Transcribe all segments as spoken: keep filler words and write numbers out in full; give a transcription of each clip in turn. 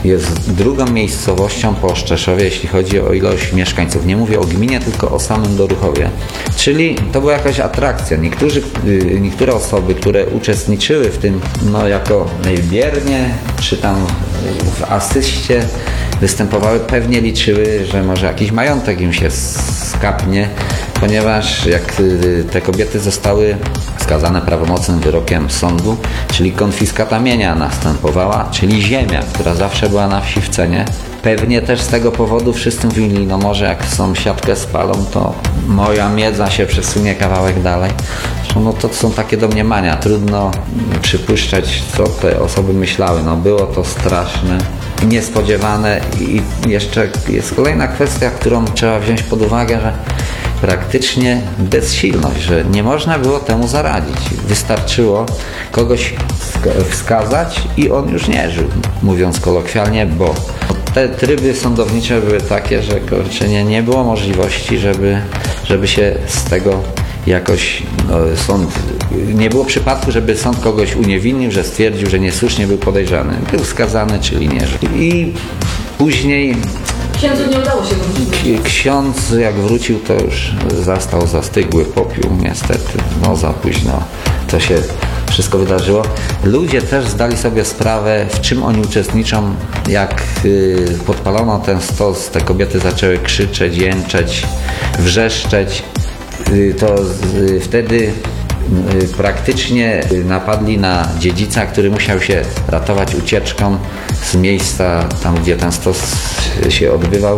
jest drugą miejscowością po Oszczeszowie, jeśli chodzi o ilość mieszkańców. Nie mówię o gminie, tylko o samym Doruchowie. Czyli to była jakaś atrakcja. Niektórzy, niektóre osoby, które uczestniczyły w tym, no jako najbiernie, czy tam w asyście występowały, pewnie liczyły, że może jakiś majątek im się skapnie, ponieważ jak te kobiety zostały skazane prawomocnym wyrokiem sądu, czyli konfiskata mienia następowała, czyli ziemia, która zawsze była na wsi w cenie. Pewnie też z tego powodu wszyscy mówili, no może jak sąsiadkę spalą, to moja miedza się przesunie kawałek dalej. No to są takie domniemania, trudno przypuszczać, co te osoby myślały. No było to straszne, niespodziewane i jeszcze jest kolejna kwestia, którą trzeba wziąć pod uwagę, że praktycznie bezsilność, że nie można było temu zaradzić. Wystarczyło kogoś wskazać i on już nie żył, mówiąc kolokwialnie, bo te tryby sądownicze były takie, że kurczę, nie, nie było możliwości, żeby, żeby się z tego jakoś no, sąd, nie było przypadku, żeby sąd kogoś uniewinnił, że stwierdził, że niesłusznie był podejrzany. Był skazany, czyli nie żył. I później księdzu nie udało się wrócić. Ksiądz jak wrócił, to już zastał zastygły popiół, niestety. No za późno to się wszystko wydarzyło. Ludzie też zdali sobie sprawę, w czym oni uczestniczą. Jak y, podpalono ten stos, te kobiety zaczęły krzyczeć, jęczeć, wrzeszczeć. Y, to y, wtedy y, praktycznie napadli na dziedzica, który musiał się ratować ucieczką z miejsca, tam gdzie ten stos się odbywał.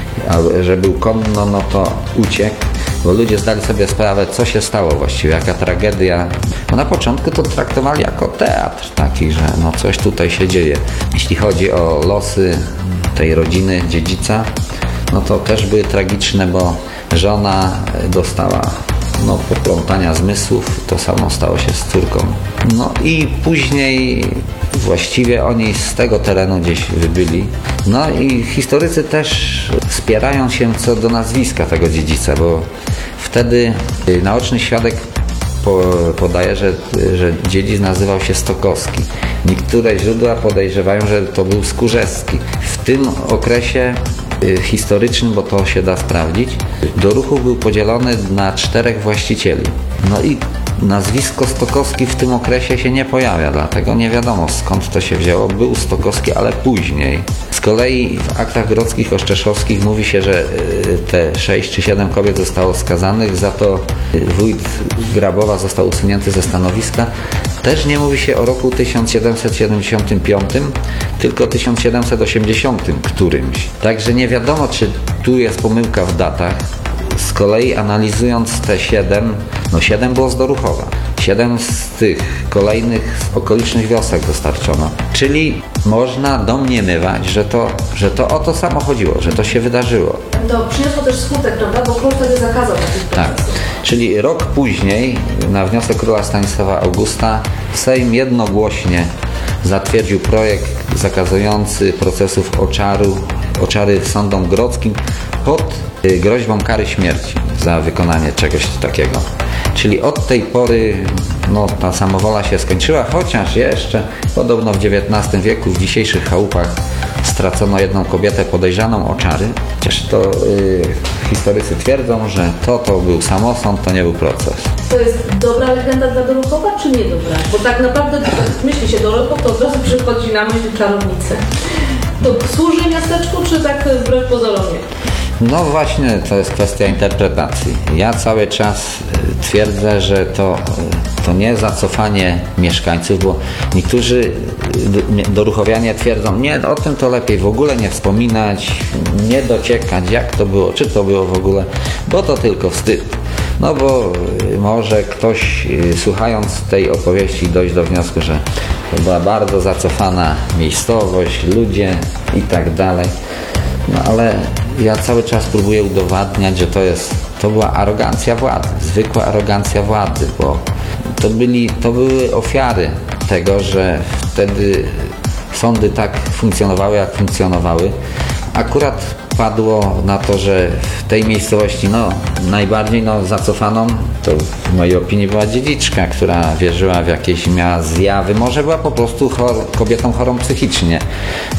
A że był konno, no to uciekł. Bo ludzie zdali sobie sprawę, co się stało właściwie, jaka tragedia. Bo na początku to traktowali jako teatr taki, że no coś tutaj się dzieje. Jeśli chodzi o losy tej rodziny dziedzica, no to też były tragiczne, bo żona dostała no, poplątania zmysłów, to samo stało się z córką. No i później właściwie oni z tego terenu gdzieś wybyli. No i historycy też spierają się co do nazwiska tego dziedzica, bo wtedy naoczny świadek podaje, że, że dziedzic nazywał się Stokowski. Niektóre źródła podejrzewają, że to był Skórzewski. W tym okresie historycznym, bo to się da sprawdzić, Doruchów był podzielony na czterech właścicieli. No i nazwisko Stokowski w tym okresie się nie pojawia, dlatego nie wiadomo skąd to się wzięło. Był Stokowski, ale później. Z kolei w aktach grodzkich oszczeszowskich mówi się, że te sześć czy siedem kobiet zostało skazanych, za to wójt Grabowa został usunięty ze stanowiska. Też nie mówi się o roku tysiąc siedemset siedemdziesiątym piątym, tylko tysiąc siedemset osiemdziesiątym którymś. Także nie wiadomo, czy tu jest pomyłka w datach. Z kolei analizując te siedem, no siedem było z Doruchowa, siedem z tych kolejnych z okolicznych wiosek dostarczono. Czyli można domniemywać, że to, że to o to samo chodziło, że to się wydarzyło. To przyniosło też skutek, prawda? Bo król wtedy zakazał takich procesów. Tak. Czyli rok później, na wniosek króla Stanisława Augusta, Sejm jednogłośnie zatwierdził projekt zakazujący procesów oczaru, oczary sądom grodzkim pod groźbą kary śmierci za wykonanie czegoś takiego. Czyli od tej pory no, ta samowola się skończyła, chociaż jeszcze podobno w dziewiętnastym wieku w dzisiejszych chałupach stracono jedną kobietę podejrzaną o czary. Chociaż to yy, historycy twierdzą, że to, to był samosąd, to nie był proces. To jest dobra legenda dla Doruchowa, czy nie dobra? Bo tak naprawdę myśli się Doruchów, to od razu przychodzi na myśl czarownicy. To służy miasteczku, czy tak wbrew pozorom nie? No właśnie, to jest kwestia interpretacji. Ja cały czas twierdzę, że to, to nie zacofanie mieszkańców, bo niektórzy doruchowianie twierdzą, nie, o tym to lepiej w ogóle nie wspominać, nie dociekać, jak to było, czy to było w ogóle, bo to tylko wstyd. No bo może ktoś, słuchając tej opowieści, dojść do wniosku, że to była bardzo zacofana miejscowość, ludzie i tak dalej. No ale ja cały czas próbuję udowadniać, że to jest, to była arogancja władzy, zwykła arogancja władzy, bo to, byli, to były ofiary tego, że wtedy sądy tak funkcjonowały, jak funkcjonowały. Akurat padło na to, że w tej miejscowości no, najbardziej no, zacofaną to w mojej opinii była dziedziczka, która wierzyła w jakieś, miała zjawy, może była po prostu chor, kobietą chorą psychicznie,